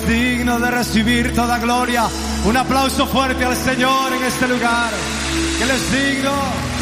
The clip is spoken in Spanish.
es digno de recibir toda gloria. Un aplauso fuerte al Señor en este lugar. Él es digno.